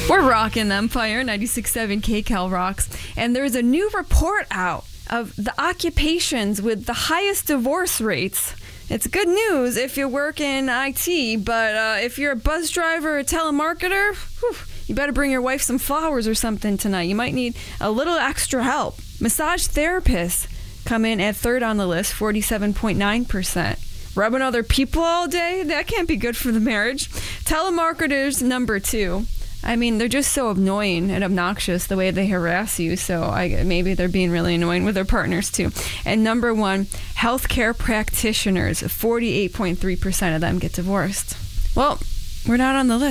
We're rocking Empire 96.7 KCAL rocks, and there's a new report out of the occupations with the highest divorce rates. It's good news if you work in IT, but if you're a bus driver or a telemarketer, you better bring your wife some flowers or something tonight. You might need a little extra help. Massage therapists come in at third on the list, 47.9%. Rubbing other people all day? That can't be good for the marriage. Telemarketers, number 2. I mean, they're just so annoying and obnoxious the way they harass you, so maybe they're being really annoying with their partners too. And number 1, healthcare practitioners, 48.3% of them get divorced. Well, we're not on the list.